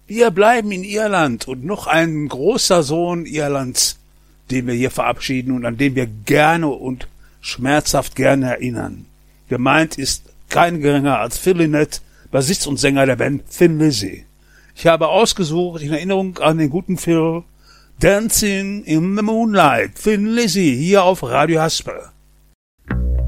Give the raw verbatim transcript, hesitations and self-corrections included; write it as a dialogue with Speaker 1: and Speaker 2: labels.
Speaker 1: Wir bleiben in Irland und noch ein großer Sohn Irlands, den wir hier verabschieden und an den wir gerne und schmerzhaft gerne erinnern. Gemeint ist kein geringer als Phil Lynott, Bassist und Sänger der Band Thin Lizzy. Ich habe ausgesucht, in Erinnerung an den guten Phil, Dancing in the Moonlight, Thin Lizzy, hier auf Radio Hasper.